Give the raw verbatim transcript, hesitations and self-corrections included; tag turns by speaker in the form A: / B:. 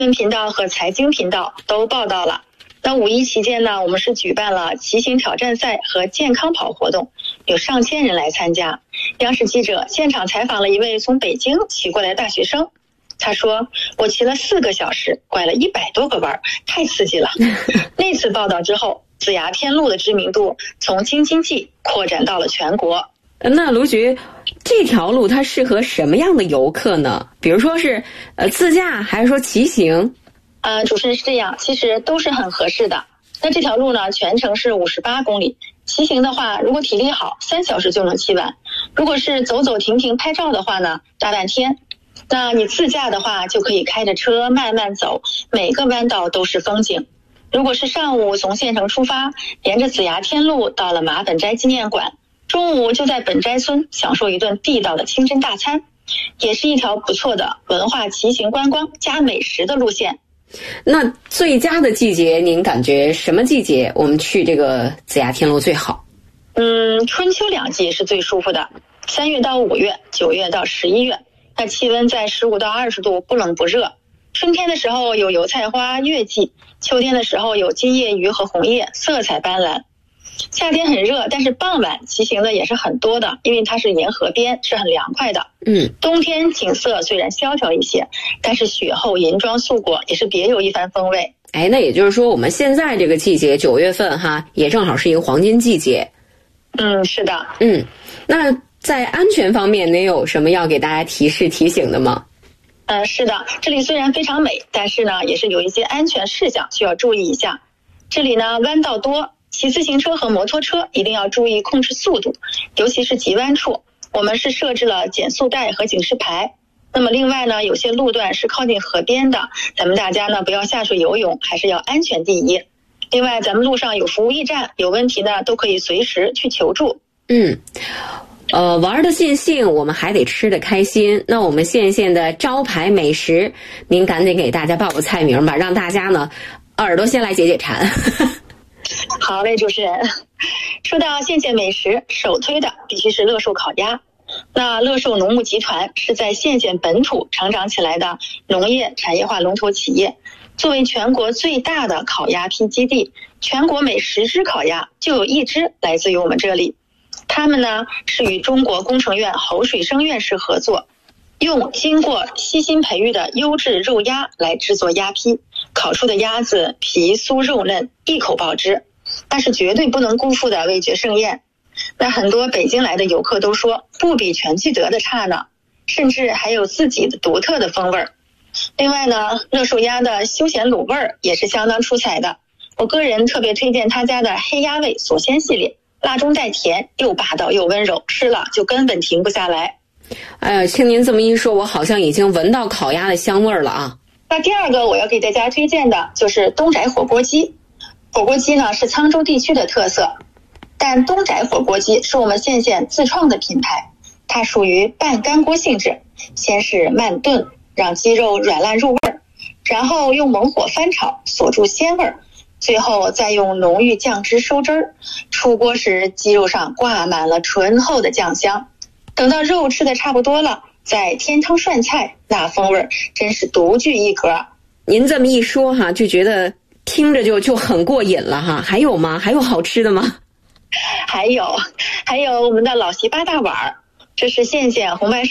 A: 新闻频道和财经频道都报道了。那五一期间呢，我们是举办了骑行挑战赛和健康跑活动，有上千人来参加。央视记者现场采访了一位从北京骑过来的大学生，他说：“我骑了四个小时，拐了一百多个弯，太刺激了。”那次报道之后，子牙天路的知名度从京津冀扩展到了全国。
B: 那卢局，这条路它适合什么样的游客呢？比如说是呃自驾，还是说骑行？
A: 呃，主持人是这样，其实都是很合适的。那这条路呢，全程是五十八公里，骑行的话，如果体力好，三小时就能骑完；如果是走走停停拍照的话呢，大半天。那你自驾的话，就可以开着车慢慢走，每个弯道都是风景。如果是上午从县城出发，沿着子牙天路到了马本斋纪念馆，中午就在本斋村享受一顿地道的清真大餐，也是一条不错的文化骑行观光加美食的路线。
B: 那最佳的季节，您感觉什么季节我们去这个子牙天路最好？
A: 嗯，春秋两季是最舒服的，三月到五月，九月到十一月，那气温在十五到二十度，不冷不热。春天的时候有油菜花、月季，秋天的时候有金叶鱼和红叶，色彩斑斓。夏天很热，但是傍晚骑行的也是很多的，因为它是沿河边，是很凉快的。
B: 嗯，
A: 冬天景色虽然萧条一些，但是雪后银装素裹也是别有一番风味。
B: 哎，那也就是说我们现在这个季节九月份哈，也正好是一个黄金季节。
A: 嗯，是的。
B: 嗯，那在安全方面您有什么要给大家提示提醒的吗？
A: 呃，是的，这里虽然非常美，但是呢也是有一些安全事项需要注意一下。这里呢弯道多，骑自行车和摩托车一定要注意控制速度，尤其是急弯处，我们是设置了减速带和警示牌。那么另外呢，有些路段是靠近河边的，咱们大家呢不要下水游泳，还是要安全第一。另外咱们路上有服务驿站，有问题呢都可以随时去求助。
B: 嗯，呃，玩的尽兴，我们还得吃得开心。那我们县县的招牌美食，您赶紧给大家报个菜名吧，让大家呢耳朵先来解解馋。
A: 好嘞，主持人。说到县县美食，首推的必须是乐寿烤鸭。那乐寿农牧集团是在县县本土成长起来的农业产业化龙头企业，作为全国最大的烤鸭批基地，全国每十只烤鸭就有一只来自于我们这里。他们呢是与中国工程院侯水生院士合作，用经过悉心培育的优质肉鸭来制作鸭批，烤出的鸭子皮酥肉嫩，一口爆汁，但是绝对不能辜负的味觉盛宴。那很多北京来的游客都说不比全聚德的差呢，甚至还有自己的独特的风味。另外呢，乐寿鸭的休闲卤味儿也是相当出彩的，我个人特别推荐他家的黑鸭味锁鲜系列，辣中带甜，又霸道又温柔，吃了就根本停不下来。
B: 哎呀，听您这么一说，我好像已经闻到烤鸭的香味儿了啊。
A: 那第二个我要给大家推荐的就是东宅火锅鸡。火锅鸡呢是沧州地区的特色，但东宅火锅鸡是我们县县自创的品牌，它属于半干锅性质，先是慢炖，让鸡肉软烂入味儿，然后用猛火翻炒，锁住鲜味儿，最后再用浓郁酱汁收汁儿。出锅时鸡肉上挂满了醇厚的酱香，等到肉吃的差不多了，再添汤涮菜，那风味真是独具一格。
B: 您这么一说哈，就觉得听着就就很过瘾了哈。还有吗？还有好吃的吗？
A: 还有还有我们的老席八大碗，这是县县红白